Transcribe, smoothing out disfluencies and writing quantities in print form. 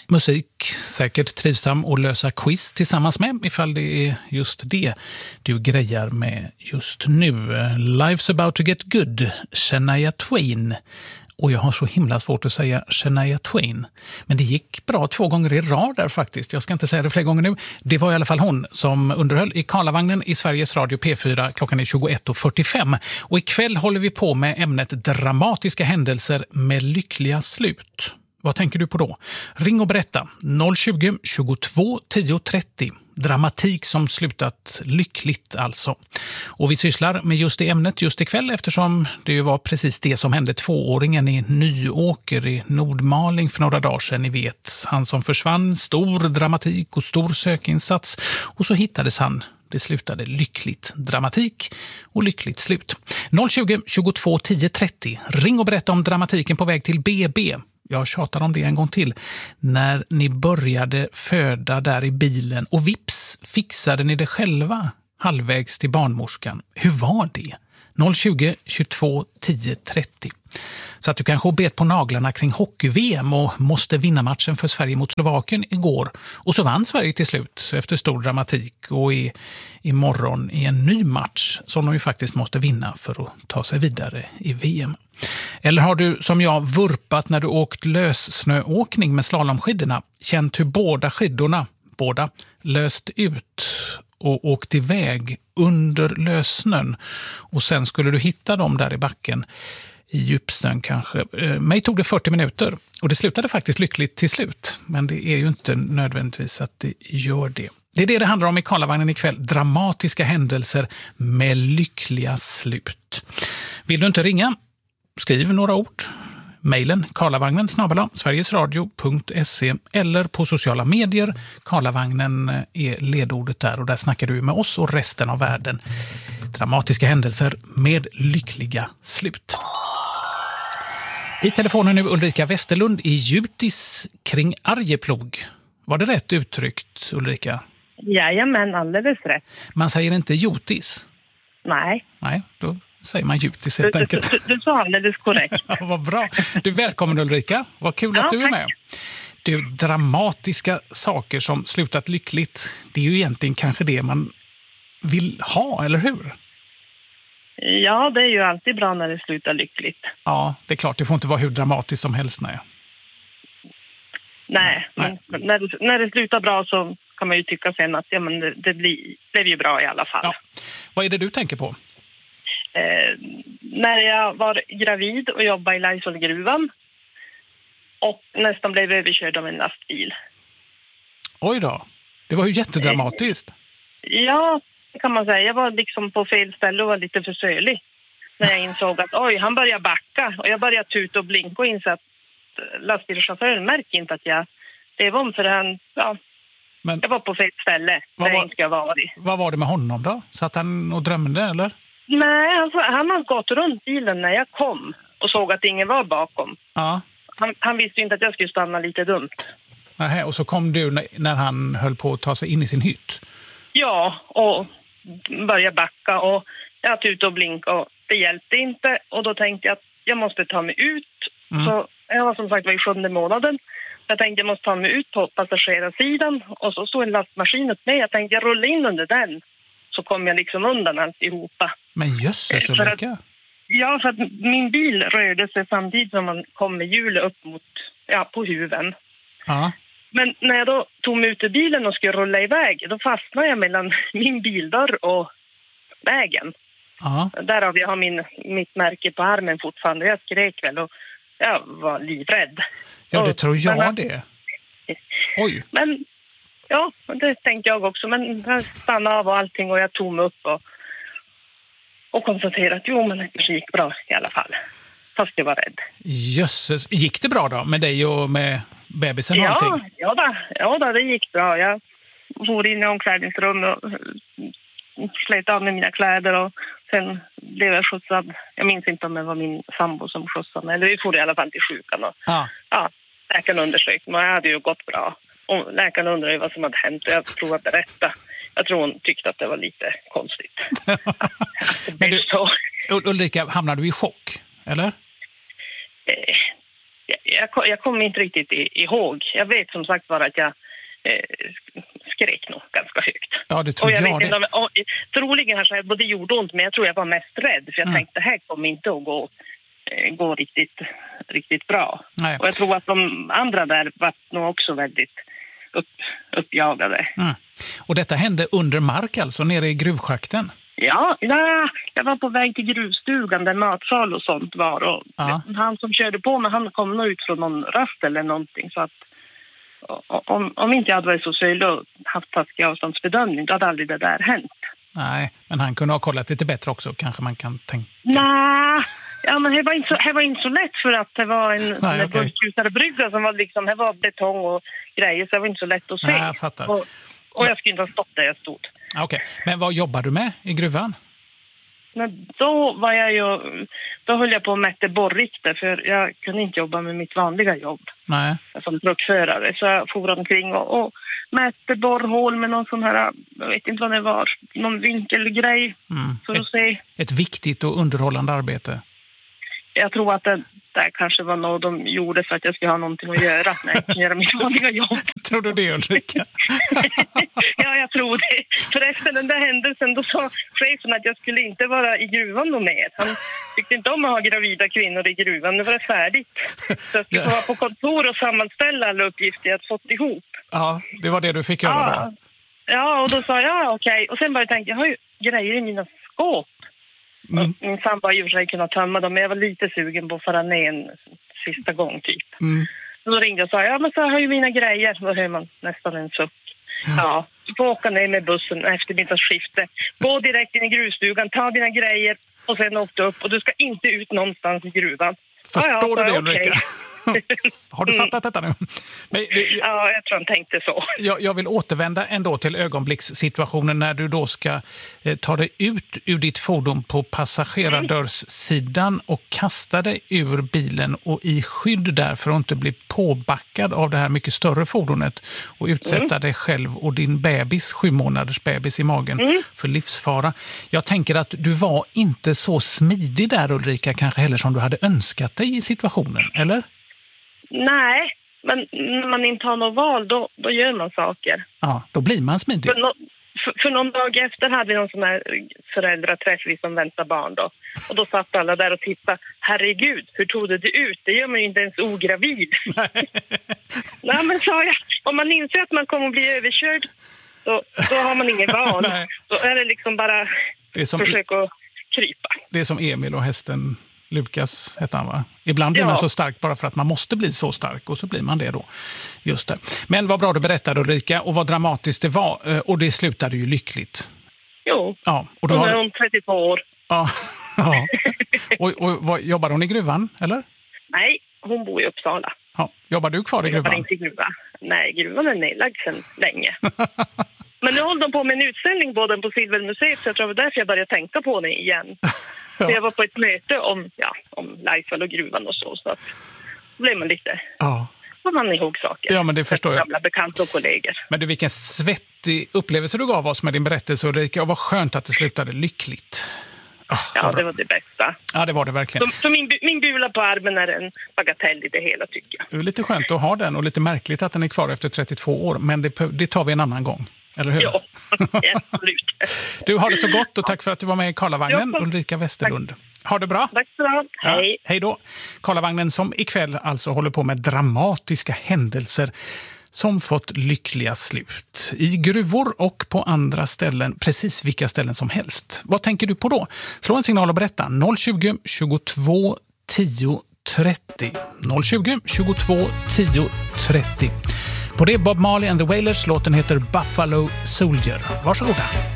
Musik, säkert trivsam att lösa quiz tillsammans med ifall det är just det du grejar med just nu. Life's about to get good, Shania Twain. Och jag har så himla svårt att säga Shania Twain. Men det gick bra 2 gånger i rad där faktiskt. Jag ska inte säga det fler gånger nu. Det var i alla fall hon som underhöll i Karlavagnen i Sveriges Radio P4. Klockan är 21:45. Och ikväll håller vi på med ämnet dramatiska händelser med lyckliga slut. Vad tänker du på då? Ring och berätta. 020 22 10 30. Dramatik som slutat lyckligt alltså. Och vi sysslar med just det ämnet just ikväll eftersom det ju var precis det som hände 2-åringen i Nyåker i Nordmaling för några dagar sedan. Ni vet, han som försvann, stor dramatik och stor sökinsats. Och så hittades han. Det slutade lyckligt. Dramatik och lyckligt slut. 020 22 10 30. Ring och berätta om dramatiken på väg till BB. Jag tjatar om det en gång till. När ni började föda där i bilen och vips fixade ni det själva halvvägs till barnmorskan. Hur var det? 020 22 10 30. Så att du kanske bet på naglarna kring hockey-VM och måste vinna matchen för Sverige mot Slovakien igår. Och så vann Sverige till slut efter stor dramatik och imorgon i en ny match som de ju faktiskt måste vinna för att ta sig vidare i VM. Eller har du som jag vurpat när du åkt lössnöåkning med slalomskidorna, känt hur båda löst ut och åkt iväg under lössnön och sen skulle du hitta dem där i backen i djupsnön kanske. Mig tog det 40 minuter och det slutade faktiskt lyckligt till slut, men det är ju inte nödvändigtvis att det gör det. Det är det handlar om i Karlavagnen ikväll. Dramatiska händelser med lyckliga slut. Vill du inte ringa? Skriv några ord. Mailen karlavagnen@sverigesradio.se eller på sociala medier. Karlavagnen är ledordet där och där snackar du med oss och resten av världen. Dramatiska händelser med lyckliga slut. I telefonen nu Ulrika Westerlund i Jutis kring Arjeplog. Var det rätt uttryckt, Ulrika? Jajamän, alldeles rätt. Man säger inte Jotis? Nej. Nej, då säger man Jutis helt enkelt. Du sa alldeles korrekt. Vad bra. Du, välkommen Ulrika. Vad kul att du är med. Du, dramatiska saker som slutat lyckligt, det är ju egentligen kanske det man vill ha, eller hur? Ja, det är ju alltid bra när det slutar lyckligt. Ja, det är klart. Det får inte vara hur dramatiskt som helst, Nej. Men när det slutar bra så kan man ju tycka sen att ja, men det blir ju bra i alla fall. Ja. Vad är det du tänker på? När jag var gravid och jobbade i Laisvallgruvan och nästan blev överkörd av en lastbil. Oj då, det var ju jättedramatiskt. Ja, det kan man säga. Jag var liksom på fel ställe och var lite för sölig. När jag insåg att han började backa och jag började tuta och blinka och insåg att lastbilschauffören märkte inte att jag det var om för han, men jag var på fel ställe där jag inte ska vara. Vad var det med honom då? Satt han och drömde eller? Nej, alltså, han har gått runt bilen när jag kom och såg att ingen var bakom. Ja. Han visste ju inte att jag skulle stanna lite dumt. Nähä, och så kom du när han höll på att ta sig in i sin hytt? Ja, och började backa och jag tutade och blinkade och det hjälpte inte. Och då tänkte jag att jag måste ta mig ut. Så jag var som sagt i 7:e månaden. Jag tänkte jag måste ta mig ut på passagerarsidan och så stod en lastmaskin upp med. Jag tänkte jag rullar in under den så kom jag liksom undan alltihopa. Men jösses, Ulrika. Ja, för att min bil rörde sig samtidigt som man kom med hjulet upp mot, på huven. Ja. Men när jag då tog mig ut ur bilen och skulle rulla iväg, då fastnade jag mellan min bildörr och vägen. Ja. Därav jag har mitt märke på armen fortfarande. Jag skrek väl och jag var livrädd. Ja, det tror jag det. Oj. Men ja, det tänkte jag också. Men jag stannade av och allting och jag tog mig upp och konstaterade att det gick bra i alla fall. Fast jag var rädd. Jösses. Gick det bra då med dig och med bebisen och allting? Ja, det gick bra. Jag for in i omklädningsrum och slet av med mina kläder och sen blev jag skjutsad. Jag minns inte om det var min sambo som skjutsade mig. Eller vi for i alla fall till sjukan. Och, läkaren undersökte mig. Jag hade ju gått bra. Och läkaren undrade ju vad som hade hänt. Jag tror att berätta. Jag tror hon tyckte att det var lite konstigt. Men du, Ulrika, hamnade du i chock? Eller? Jag kommer inte riktigt ihåg. Jag vet som sagt bara att jag skrek nog ganska högt. Ja, det tror jag det. Troligen har jag både gjort ont, men jag tror jag var mest rädd. För jag tänkte, det här kommer inte att gå riktigt bra. Nej. Och jag tror att de andra där var nog också väldigt uppjagade. Och detta hände under mark alltså, nere i gruvschakten? Ja, jag var på väg till gruvstugan där matsal och sånt var. Och han som körde på mig, han kom nog ut från någon rast eller någonting. Så att om inte jag hade varit så sölig och haft taskig avståndsbedömning, då hade aldrig det där hänt. Nej, men han kunde ha kollat lite bättre också, kanske man kan tänka. Nej, ja, men det var inte så lätt för att det var en bultkutare brygga som var liksom, det var betong och grejer, så det var inte så lätt att se. Nej, jag fattar. Och jag skulle inte ha stått där jag stod. Okej, men vad jobbar du med i gruvan? Men då höll jag på att mäta borrikter, för jag kunde inte jobba med mitt vanliga jobb. Nej. Som truckförare, så jag for omkring och mätte borrhål med någon sån här, jag vet inte vad det var, någon vinkelgrej för att se. Ett viktigt och underhållande arbete. Jag tror att det där kanske var något de gjorde för att jag skulle ha någonting att göra när jag kunde göra mitt vanliga jobb. Tror du det, Ulrika? Ja, jag tror det. För efter den där händelsen då sa chefen att jag skulle inte vara i gruvan någon mer. Han tyckte inte om att ha gravida kvinnor i gruvan. Nu var det färdigt. Så jag skulle vara på kontor och sammanställa alla uppgifter jag fått ihop. Ja, det var det du fick göra då. Ja, och då sa jag okej. Och sen bara tänkte jag har ju grejer i mina skåp. Min sambo har ju för sig kunnat tömma dem, men jag var lite sugen på att fara ner en sista gång typ. Så då ringde jag och sa, ja men så har ju mina grejer. Då hör man nästan en suck. Ja, du får åka ner med bussen efter middagsskifte. Gå direkt in i gruvstugan, ta dina grejer och sen åka upp. Och du ska inte ut någonstans i gruvan. Förstår du det, Ulrika? Okay. Har du fattat detta nu? Men ja, jag tror han tänkte så. Jag vill återvända ändå till ögonblickssituationen när du då ska ta dig ut ur ditt fordon på passagerardörrssidan och kasta dig ur bilen och i skydd där för att inte bli påbackad av det här mycket större fordonet och utsätta dig själv och din bebis, 7 månaders bebis i magen för livsfara. Jag tänker att du var inte så smidig där, Ulrika, kanske heller som du hade önskat dig i situationen, eller? Nej, men när man inte har något val, då gör man saker. Ja, då blir man smidig. För någon dag efter hade vi någon sån här föräldraträff, vi som väntar barn då. Och då satt alla där och tittade, herregud, hur tog det ut? Det gör man ju inte ens ogravid. Nej, men sa jag, om man inser att man kommer att bli överkörd, då har man ingen val. Då är det liksom bara försöka krypa. Det är som Emil och hästen Lukas hette han, va? Ibland blir man så stark bara för att man måste bli så stark, och så blir man det då. Just det. Men vad bra du berättade, Ulrika, och vad dramatiskt det var. Och det slutade ju lyckligt. Jo, ja, och då är hon 32 år. Ja. Och jobbar hon i gruvan, eller? Nej, hon bor i Uppsala. Ja. Jobbar du kvar i gruvan? Inte i gruvan. Nej, gruvan är nedlagd sedan länge. Men nu håller de på med en utställning både på Silvermuseet, så jag tror det var därför jag började tänka på det igen. Så jag var på ett möte om Laisvall och gruvan och så att då blev man lite... Får man ihåg saker. Ja, men det förstår jag. Gamla bekanta och kollegor. Men du, vilken svettig upplevelse du gav oss med din berättelse, Ulrika, och vad skönt att det slutade lyckligt. Ja, det var det bästa. Ja, det var det verkligen. Så min bula på armen är en bagatell i det hela, tycker jag. Det är lite skönt att ha den och lite märkligt att den är kvar efter 32 år, men det tar vi en annan gång. Eller hur? Ja, absolut. Du, har det så gott och tack för att du var med i Karlavagnen, Ulrika Westerlund. Ha det bra. Tack så mycket. Hej. Ja, hej då. Karlavagnen som ikväll alltså håller på med dramatiska händelser som fått lyckliga slut. I gruvor och på andra ställen, precis vilka ställen som helst. Vad tänker du på då? Slå en signal och berätta. 020 22 10 30. 020 22 10 30. På det Bob Marley and the Wailers, låten heter Buffalo Soldier. Varsågoda.